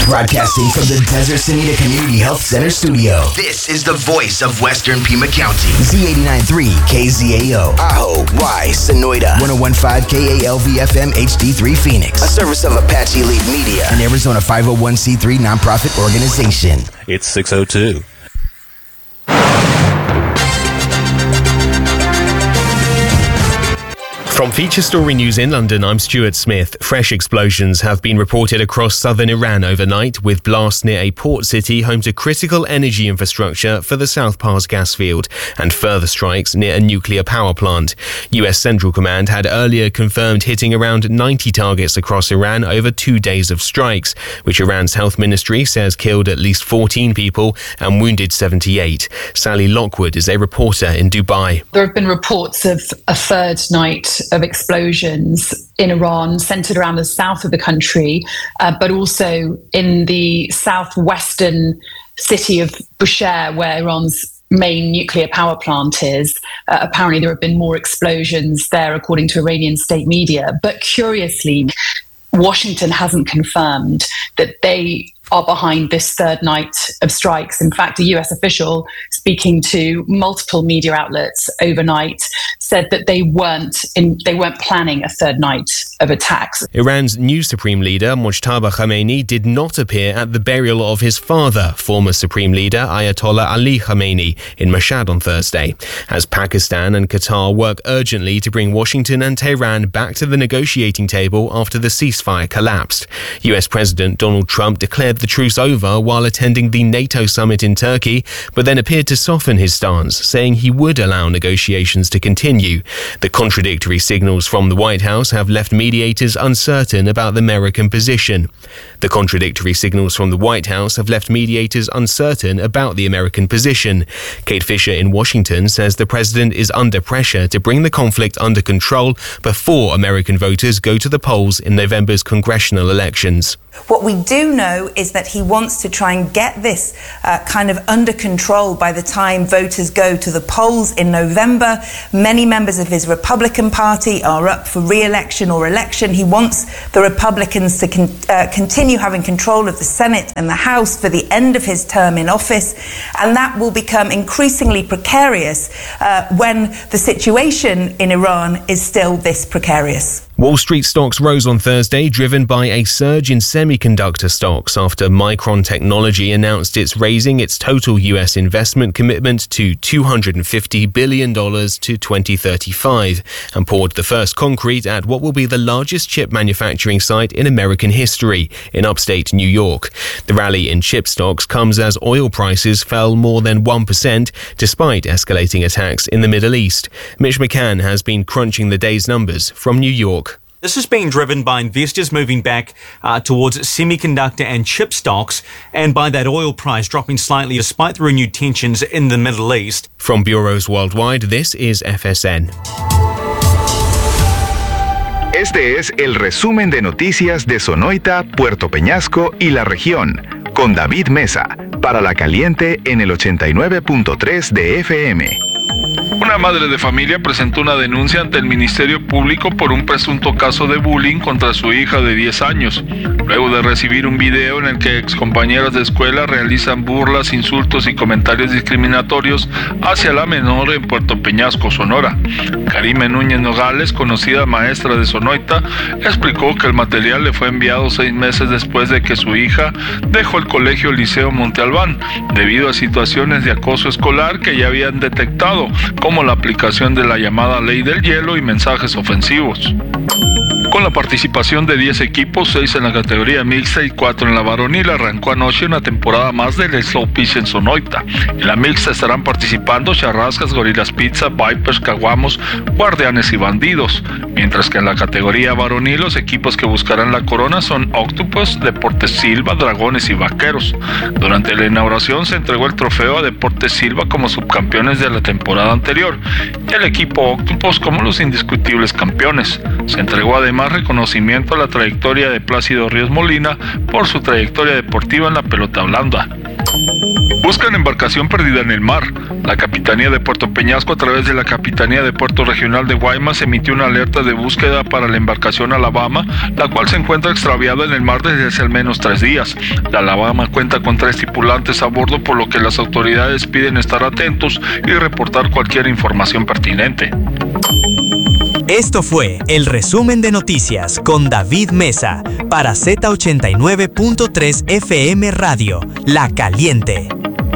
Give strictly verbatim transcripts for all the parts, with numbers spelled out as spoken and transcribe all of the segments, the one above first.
Broadcasting from the Desert Sinita Community Health Center studio. This is the voice of Western Pima County. Z eighty-nine point three K Z A O. Ajo, Y, Sonoita. one oh one point five K A L V F M H D three Phoenix. A service of Apache Elite Media. An Arizona five oh one c three nonprofit organization. It's six oh two. From Feature Story News in London, I'm Stuart Smith. Fresh explosions have been reported across southern Iran overnight, with blasts near a port city home to critical energy infrastructure for the South Pars gas field, and further strikes near a nuclear power plant. U S Central Command had earlier confirmed hitting around ninety targets across Iran over two days of strikes, which Iran's health ministry says killed at least fourteen people and wounded seventy-eight. Sally Lockwood is a reporter in Dubai. There have been reports of a third night of explosions in Iran, centered around the south of the country, uh, but also in the southwestern city of Bushehr, where Iran's main nuclear power plant is. Uh, apparently there have been more explosions there, according to Iranian state media. But curiously, Washington hasn't confirmed that they are behind this third night of strikes. In fact, a U S official speaking to multiple media outlets overnight said that they weren't in, they weren't planning a third night of attacks. Iran's new Supreme Leader, Mojtaba Khamenei, did not appear at the burial of his father, former Supreme Leader Ayatollah Ali Khamenei, in Mashhad on Thursday, as Pakistan and Qatar work urgently to bring Washington and Tehran back to the negotiating table after the ceasefire collapsed. U S President Donald Trump declared the truce over while attending the NATO summit in Turkey, but then appeared to soften his stance, saying he would allow negotiations to continue. The contradictory signals from the White House have left mediators uncertain about the American position. The contradictory signals from the White House have left mediators uncertain about the American position. Kate Fisher in Washington says the president is under pressure to bring the conflict under control before American voters go to the polls in November's congressional elections. What we do know is that he wants to try and get this uh, kind of under control by the time voters go to the polls in November. Many members of his Republican Party are up for re-election or election. He wants the Republicans to con- uh, continue having control of the Senate and the House for the end of his term in office, and that will become increasingly precarious uh, when the situation in Iran is still this precarious. Wall Street stocks rose on Thursday, driven by a surge in semiconductor stocks after Micron Technology announced it's raising its total U S investment commitment to two hundred fifty billion dollars to twenty thirty-five and poured the first concrete at what will be the largest chip manufacturing site in American history in upstate New York. The rally in chip stocks comes as oil prices fell more than one percent despite escalating attacks in the Middle East. Mitch McCann has been crunching the day's numbers from New York. This is being driven by investors moving back uh, towards semiconductor and chip stocks, and by that oil price dropping slightly despite the renewed tensions in the Middle East. From bureaus worldwide, this is F S N. Este es el resumen de noticias de Sonoita, Puerto Peñasco y la región, con David Mesa, para La Caliente en el ochenta y nueve punto tres de F M. Una madre de familia presentó una denuncia ante el Ministerio Público por un presunto caso de bullying contra su hija de diez años, luego de recibir un video en el que excompañeras de escuela realizan burlas, insultos y comentarios discriminatorios hacia la menor en Puerto Peñasco, Sonora. Karime Núñez Nogales, conocida maestra de Sonoita, explicó que el material le fue enviado seis meses después de que su hija dejó el colegio Liceo Monte Albán, debido a situaciones de acoso escolar que ya habían detectado, como la aplicación de la llamada ley del hielo y mensajes ofensivos. Con la participación de diez equipos, seis en la categoría mixta y cuatro en la varonil, arrancó anoche una temporada más del Slow Pitch en Sonoita. En la mixta estarán participando Charrascas, Gorilas Pizza, Vipers, Caguamos, Guardianes y Bandidos, mientras que en la categoría varonil los equipos que buscarán la corona son Octopus, Deportes Silva, Dragones y Vaqueros. Durante la inauguración se entregó el trofeo a Deportes Silva como subcampeones de la temporada anterior, anterior, y el equipo Octopus como los indiscutibles campeones. Se entregó además reconocimiento a la trayectoria de Plácido Ríos Molina por su trayectoria deportiva en la pelota blanda. Buscan embarcación perdida en el mar. La Capitanía de Puerto Peñasco, a través de la Capitanía de Puerto Regional de Guaymas, emitió una alerta de búsqueda para la embarcación Alabama, la cual se encuentra extraviada en el mar desde hace al menos tres días. La Alabama cuenta con tres tripulantes a bordo, por lo que las autoridades piden estar atentos y reportar cualquier información pertinente. Esto fue el resumen de noticias con David Mesa para Z ochenta y nueve punto tres F M Radio, La Caliente.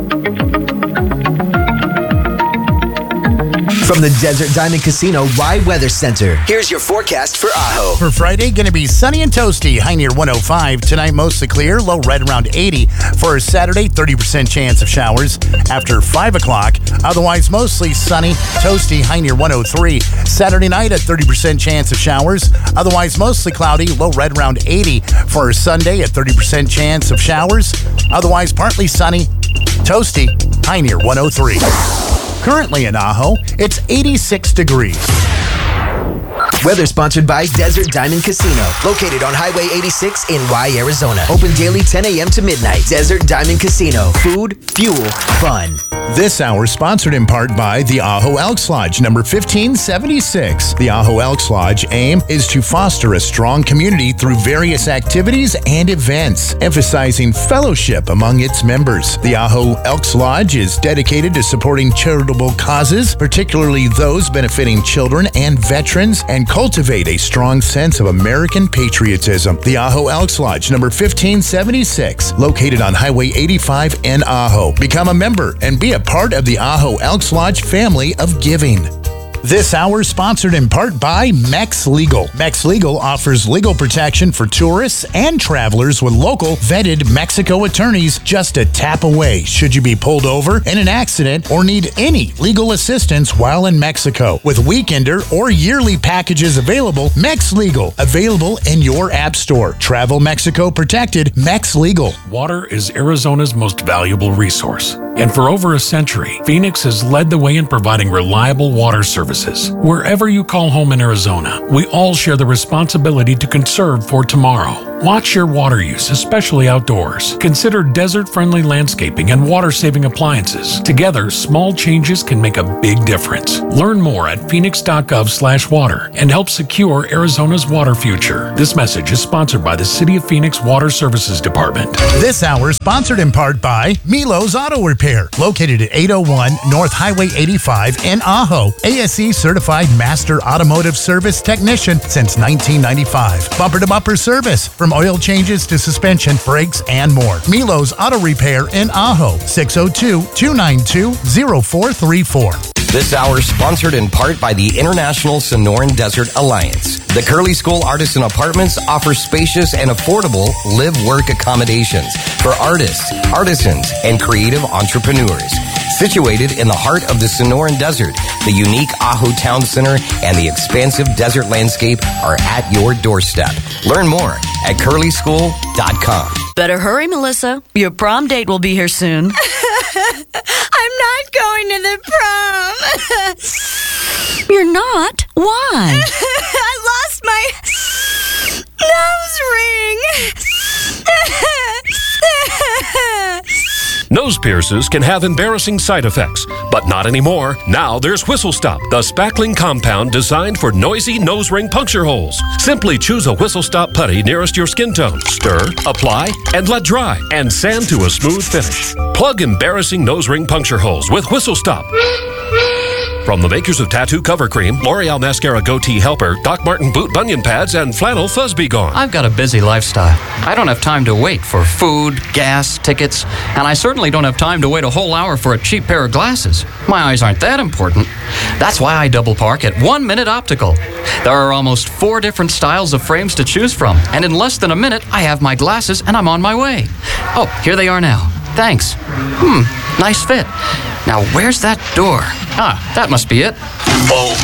From the Desert Diamond Casino Wide Weather Center, here's your forecast for Ajo. For Friday, going to be sunny and toasty, high near one oh five. Tonight, mostly clear, low right around eighty. For Saturday, thirty percent chance of showers after five o'clock. Otherwise, mostly sunny, toasty, high near one oh three. Saturday night, a thirty percent chance of showers. Otherwise, mostly cloudy, low right around eighty. For Sunday, a thirty percent chance of showers. Otherwise, partly sunny, toasty, high near one oh three. Currently in Ajo, it's eighty-six degrees. Weather sponsored by Desert Diamond Casino, located on Highway eighty-six in Y, Arizona. Open daily ten a.m. to midnight. Desert Diamond Casino. Food, fuel, fun. This hour sponsored in part by the Ajo Elks Lodge, number fifteen seventy-six. The Ajo Elks Lodge aim is to foster a strong community through various activities and events, emphasizing fellowship among its members. The Ajo Elks Lodge is dedicated to supporting charitable causes, particularly those benefiting children and veterans, and cultivate a strong sense of American patriotism. The Ajo Elks Lodge, number fifteen seventy-six, located on Highway eighty-five in Ajo. Become a member and be a part of the Ajo Elks Lodge family of giving. This hour sponsored in part by Mex Legal. Mex Legal offers legal protection for tourists and travelers with local vetted Mexico attorneys just a tap away should you be pulled over in an accident or need any legal assistance while in Mexico. With weekender or yearly packages available, Mex Legal, available in your app store. Travel Mexico protected, Mex Legal. Water is Arizona's most valuable resource. And for over a century, Phoenix has led the way in providing reliable water services. Wherever you call home in Arizona, we all share the responsibility to conserve for tomorrow. Watch your water use, especially outdoors. Consider desert-friendly landscaping and water-saving appliances. Together, small changes can make a big difference. Learn more at phoenix.gov slash water and help secure Arizona's water future. This message is sponsored by the City of Phoenix Water Services Department. This hour sponsored in part by Milo's Auto Repair, located at eight oh one North Highway eighty-five in Ajo. A S E certified master automotive service technician since nineteen ninety-five. Bumper-to-bumper service from oil changes to suspension, brakes, and more. Milo's Auto Repair in Ajo, six oh two, two nine two, oh four three four. This hour sponsored in part by the International Sonoran Desert Alliance. The Curly School Artisan Apartments offers spacious and affordable live-work accommodations for artists, artisans, and creative entrepreneurs. Situated in the heart of the Sonoran Desert, the unique Ajo Town Center and the expansive desert landscape are at your doorstep. Learn more at curly school dot com. Better hurry, Melissa. Your prom date will be here soon. I'm not going to the prom. You're not? Why? I lost my nose ring. Nose piercers can have embarrassing side effects, but not anymore. Now there's Whistle Stop, the spackling compound designed for noisy nose ring puncture holes. Simply choose a Whistle Stop putty nearest your skin tone. Stir, apply, and let dry, and sand to a smooth finish. Plug embarrassing nose ring puncture holes with Whistle Stop. From the makers of Tattoo Cover Cream, L'Oreal Mascara Goatee Helper, Doc Marten Boot Bunion Pads, and Flannel Fuzz Be Gone. I've got a busy lifestyle. I don't have time to wait for food, gas, tickets, and I certainly don't have time to wait a whole hour for a cheap pair of glasses. My eyes aren't that important. That's why I double park at One Minute Optical. There are almost four different styles of frames to choose from, and in less than a minute, I have my glasses and I'm on my way. Oh, here they are now. Thanks. Hmm, nice fit. Now, where's that door? Ah, that must be it. Oh,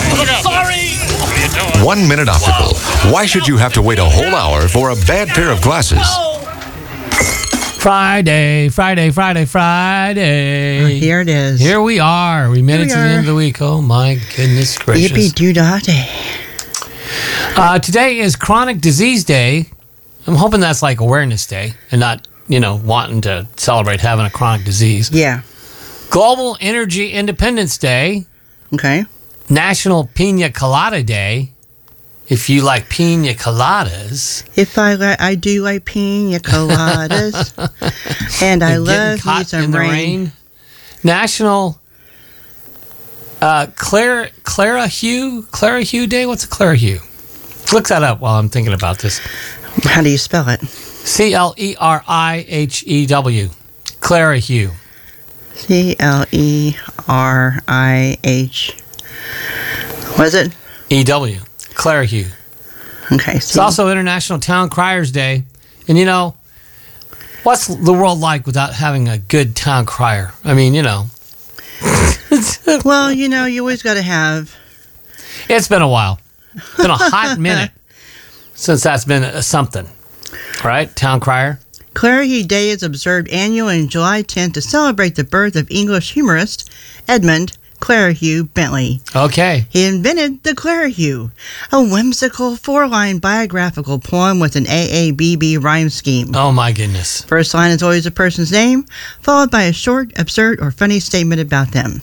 sorry! One Minute Optical. Why should you have to wait a whole hour for a bad pair of glasses? Friday, Friday, Friday, Friday. Oh, here it is. Here we are. We made Here it we to the are. end of the week. Oh, my goodness gracious. Yippee doo dah day. Uh, today is Chronic Disease Day. I'm hoping that's like Awareness Day and not, you know, wanting to celebrate having a chronic disease. Yeah. Global Energy Independence Day. Okay. National Pina Colada Day. If you like pina coladas. If I like, I do like pina coladas. And I And getting love me caught some in the rain. rain. National uh, Clara, Clara Hue? Clara Hue Day? What's a Clara Hue? Look that up while I'm thinking about this. How do you spell it? C L E R I H E W. Clara Hue. C L E R I H. What is it? E W. Clara Hue. Okay. It's also International Town Criers Day. And you know, what's the world like without having a good town crier? I mean, you know. Well, you know, you always got to have. It's been a while. It's been a hot minute since that's been a something. All right, town crier. Clary Day is observed annually on July tenth to celebrate the birth of English humorist Edmund Clarihew Bentley. Okay. He invented the Clarihew, a whimsical four-line biographical poem with an A A B B rhyme scheme. Oh, my goodness. First line is always a person's name, followed by a short, absurd, or funny statement about them.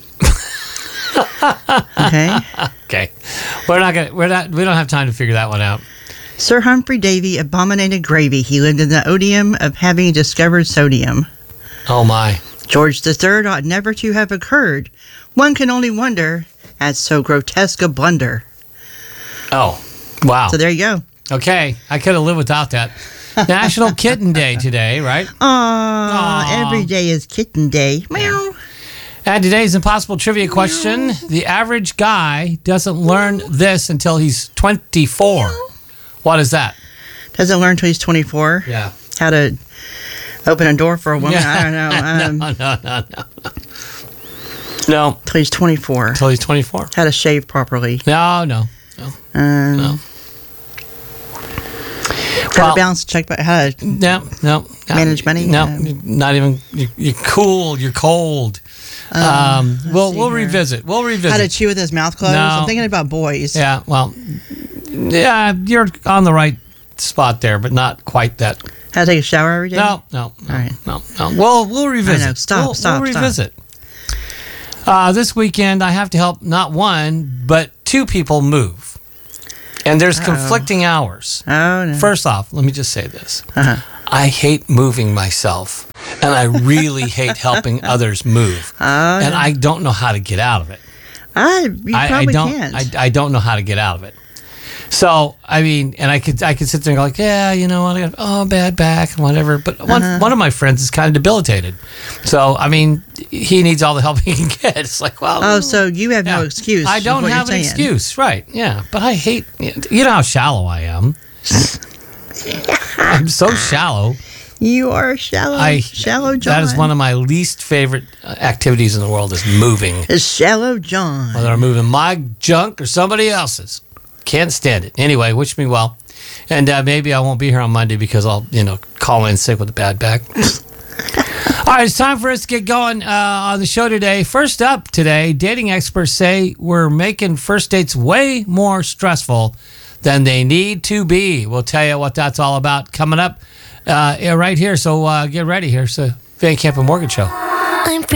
Okay. Okay. We're not gonna. We're not. We don't have time to figure that one out. Sir Humphrey Davy abominated gravy. He lived in the odium of having discovered sodium. Oh, my. George the Third ought never to have occurred. One can only wonder at so grotesque a blunder. Oh, wow. So there you go. Okay, I could have lived without that. National Kitten Day today, right? Aww, every day is kitten day. Meow. And today's impossible trivia question. The average guy doesn't learn this until he's twenty-four. What is that? Doesn't learn until he's twenty-four? Yeah. How to open a door for a woman? Yeah. I don't know. Um, no, no, no, no. No. Until he's twenty-four. Until he's twenty-four. How to shave properly? No, no, no. Um, no. How Well- to balance a check, how to No, no. no. manage money? No, Um, not even. You're, you're cool. You're cold. Um, Um, let's we'll see we'll here. revisit. We'll revisit. How to chew with his mouth closed? No. I'm thinking about boys. Yeah, well, yeah, you're on the right spot there, but not quite that. How to take a shower every day? No, no, no, All right. no, no. We'll we'll revisit. I know. Stop, We'll, stop, we'll stop. revisit. Uh, this weekend, I have to help not one but two people move, and there's Uh-oh. conflicting hours. Oh no. First off, let me just say this: Uh-huh. I hate moving myself, and I really hate helping others move, Oh, and no. I don't know how to get out of it. I, you I, I probably don't. can't. I, I don't know how to get out of it. So I mean, and I could I could sit there and go like, yeah, you know what, I got oh bad back and whatever. But one Uh-huh. one of my friends is kind of debilitated. So I mean, he needs all the help he can get. It's like, well, oh, so you have no yeah. excuse. I is don't what have an you're saying. excuse, right? Yeah, but I hate. You know how shallow I am. I'm so shallow. You are shallow. I shallow John. That is one of my least favorite uh, activities in the world is moving. Is shallow John. Whether I'm moving my junk or somebody else's. Can't stand it. Anyway, wish me well. And uh, maybe I won't be here on Monday because I'll, you know, call in sick with a bad back. All right, it's time for us to get going uh, on the show today. First up today, dating experts say we're making first dates way more stressful than they need to be. We'll tell you what that's all about coming up uh, right here. So uh, get ready here. So Van Camp and Morgan Show. I'm